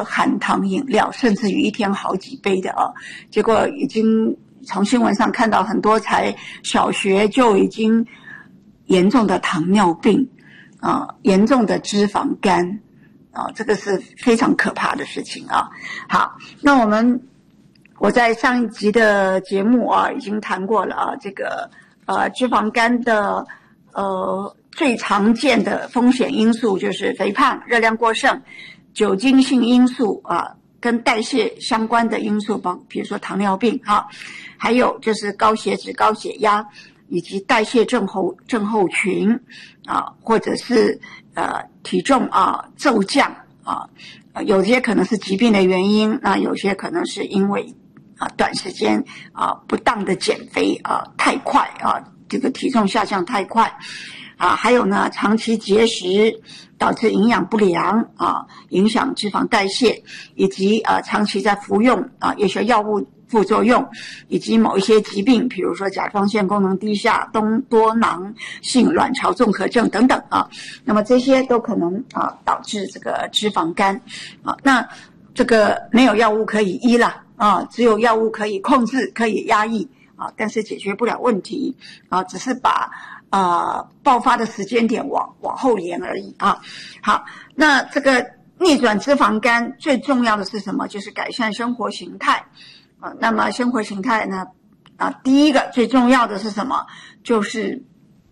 喝含糖饮料，甚至于一天好几杯的啊，结果已经从新闻上看到很多才小学就已经严重的糖尿病啊，严重的脂肪肝啊，这个是非常可怕的事情啊。好，那我在上一集的节目啊已经谈过了啊，这个脂肪肝的最常见的风险因素就是肥胖、热量过剩、酒精性因素啊，跟代谢相关的因素，比如说糖尿病啊，还有就是高血脂、高血压，以及代谢症候群啊，或者是体重骤降啊，有些可能是疾病的原因，那有些可能是因为短时间不当的减肥太快这个体重下降太快还有呢长期节食导致营养不良影响脂肪代谢，以及长期在服用一些药物副作用，以及某一些疾病，比如说甲状腺功能低下、多囊性卵巢综合症等等那么这些都可能导致这个脂肪肝那这个没有药物可以医了只有药物可以控制，可以压抑但是解决不了问题只是把爆发的时间点往后延而已好，那这个逆转脂肪肝最重要的是什么？就是改善生活形态那么生活形态呢第一个最重要的是什么？就是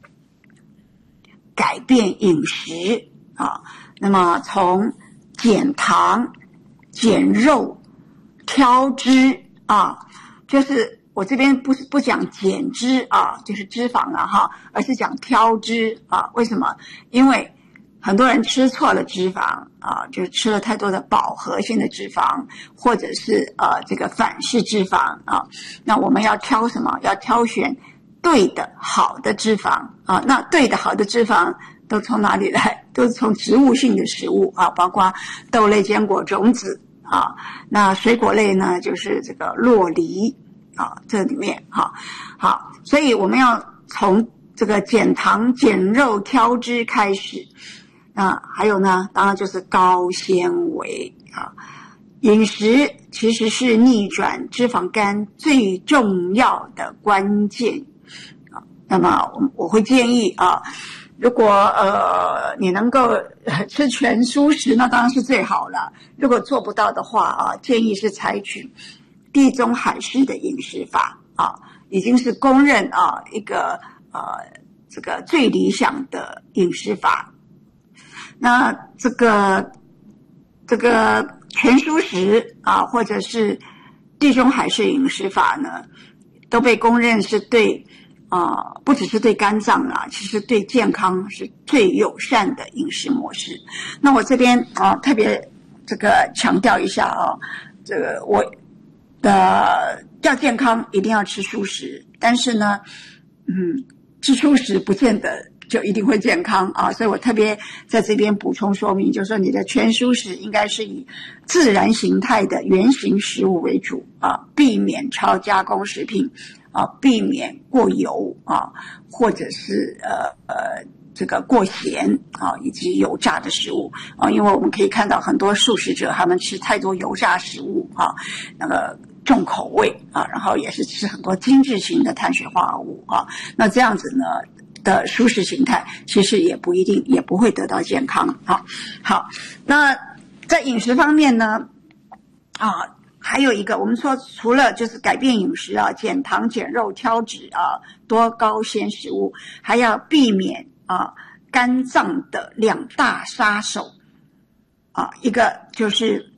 改变饮食那么从减糖、减肉、挑脂就是我这边不讲减脂就是脂肪而是讲挑脂为什么？因为很多人吃错了脂肪就是吃了太多的饱和性的脂肪，或者是这个反式脂肪那我们要挑什么？要挑选对的好的脂肪那对的好的脂肪都从哪里来？都是从植物性的食物包括豆类、坚果、种子那水果类呢就是这个酪梨这里面好，所以我们要从这个减糖、减肉、挑脂开始还有呢当然就是高纤维饮食其实是逆转脂肪肝最重要的关键那么我会建议如果你能够吃全蔬食，那当然是最好了。如果做不到的话建议是采取地中海式的饮食法已经是公认一个这个最理想的饮食法。那这个全蔬食或者是地中海式饮食法呢，都被公认是对不只是对肝脏其实对健康是最友善的饮食模式。那我这边特别这个强调一下这个我的要健康一定要吃蔬食，但是呢吃蔬食不见得就一定会健康所以我特别在这边补充说明，就是说你的全蔬食应该是以自然形态的原型食物为主避免超加工食品避免过油或者是这个过咸以及油炸的食物因为我们可以看到很多素食者他们吃太多油炸食物那个重口味然后也是吃很多精致型的碳水化合物那这样子呢的蔬食形态其实也不一定也不会得到健康好，那在饮食方面呢还有一个我们说除了就是改变饮食减糖、减肉、挑脂多高纤食物，还要避免肝脏的两大杀手一个就是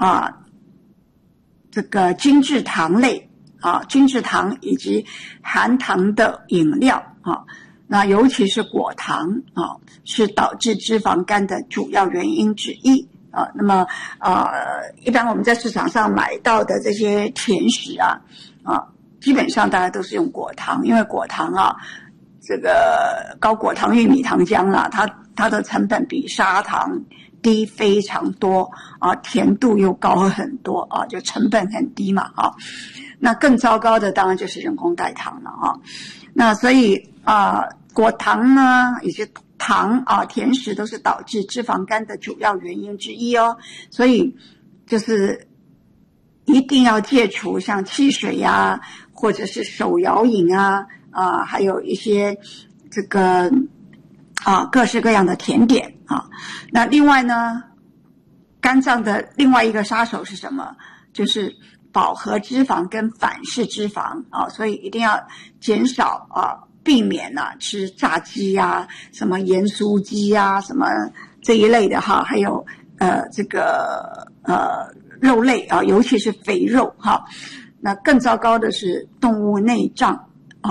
这个精制糖类精制糖以及含糖的饮料那尤其是果糖是导致脂肪肝的主要原因之一那么一般我们在市场上买到的这些甜食基本上大家都是用果糖，因为果糖这个高果糖玉米糖浆它的成本比砂糖低非常多甜度又高很多就成本很低嘛那更糟糕的当然就是人工代糖了那所以果糖呢以及糖甜食都是导致脂肪肝的主要原因之一所以就是一定要戒除像汽水啊，或者是手摇饮啊，还有一些这个各式各样的甜点啊。那另外呢，肝脏的另外一个杀手是什么？就是饱和脂肪跟反式脂肪啊，所以一定要减少避免吃炸鸡啊，什么盐酥鸡啊，什么这一类的哈，还有这个肉类啊，尤其是肥肉哈。那更糟糕的是动物内脏，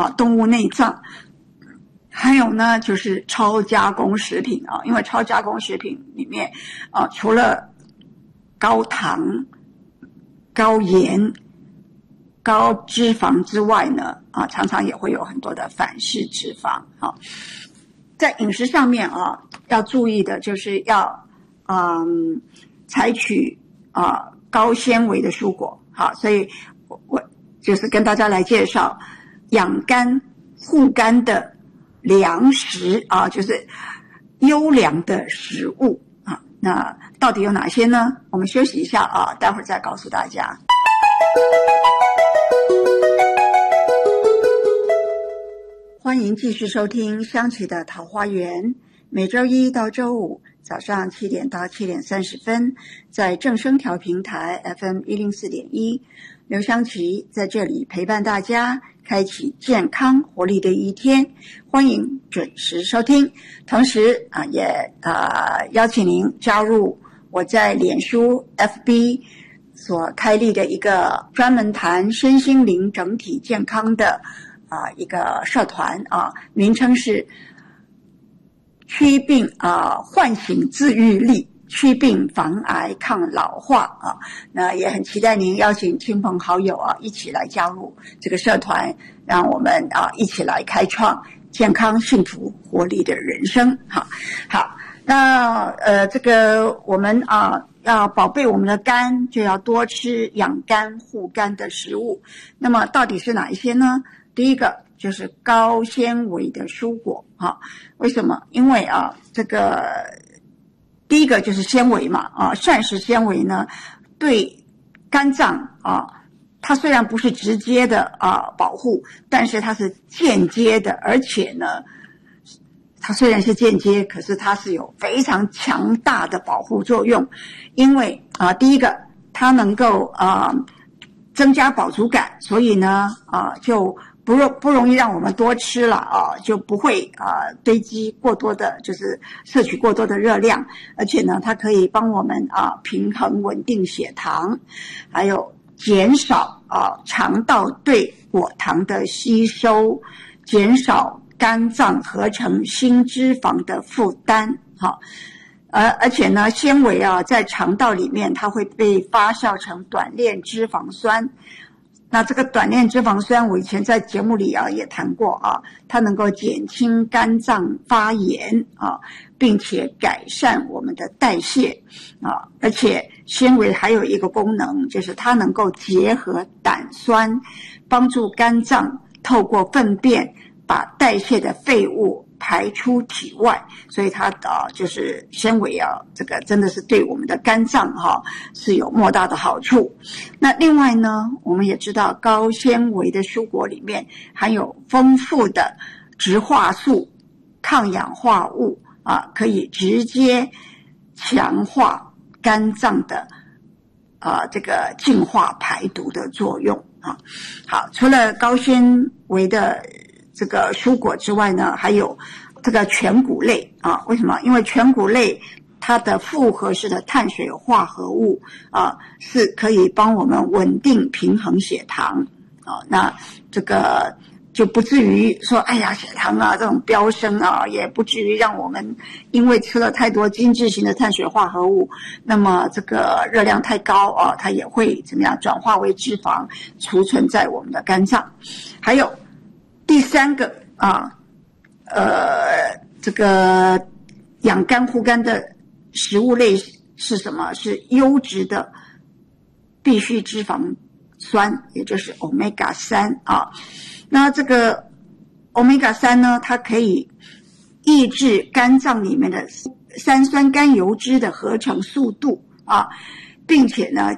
还有呢就是超加工食品啊，因为超加工食品里面除了高糖、高盐、高脂肪之外呢，常常也会有很多的反式脂肪啊。在饮食上面要注意的就是要采取高纤维的蔬果。好，所以我就是跟大家来介绍养肝护肝的粮食就是优良的食物啊。那到底有哪些呢？我们休息一下待会儿再告诉大家。欢迎继续收听香琪的桃花源，每周一到周五早上7点到7点30分，在正声调平台 FM104.1，刘香琪在这里陪伴大家，开启健康活力的一天，欢迎准时收听。同时也邀请您加入我在脸书 FB 所开立的一个专门谈身心灵整体健康的一个社团名称是祛病唤醒自愈力，祛病防癌抗老化那也很期待您邀请亲朋好友一起来加入这个社团，让我们一起来开创健康幸福活力的人生。好，那这个我们要宝贝我们的肝，就要多吃养肝护肝的食物。那么到底是哪一些呢？第一个就是高纤维的蔬果为什么？因为这个第一个就是纤维嘛膳食纤维呢对肝脏它虽然不是直接的保护，但是它是间接的，而且呢它虽然是间接，可是它是有非常强大的保护作用。因为第一个它能够增加饱足感，所以呢就不容易让我们多吃了就不会堆积过多的，就是摄取过多的热量，而且呢它可以帮我们平衡稳定血糖，还有减少肠道对果糖的吸收，减少肝脏合成新脂肪的负担而且呢纤维在肠道里面它会被发酵成短链脂肪酸。那这个短链脂肪酸我以前在节目里也谈过它能够减轻肝脏发炎并且改善我们的代谢而且纤维还有一个功能，就是它能够结合胆酸，帮助肝脏透过粪便把代谢的废物排出体外，所以它就是纤维这个真的是对我们的肝脏是有莫大的好处。那另外呢，我们也知道高纤维的蔬果里面含有丰富的植化素、抗氧化物可以直接强化肝脏的这个净化排毒的作用好，除了高纤维的这个蔬果之外呢，还有这个全谷类为什么？因为全谷类它的复合式的碳水化合物是可以帮我们稳定平衡血糖那这个就不至于说哎呀血糖这种飙升也不至于让我们因为吃了太多精致型的碳水化合物，那么这个热量太高它也会怎么样转化为脂肪储存在我们的肝脏。还有第三个这个养肝护肝的食物类是什么？是优质的必需脂肪酸，也就是 Omega 3那这个 Omega 3呢，它可以抑制肝脏里面的三酸甘油脂的合成速度并且呢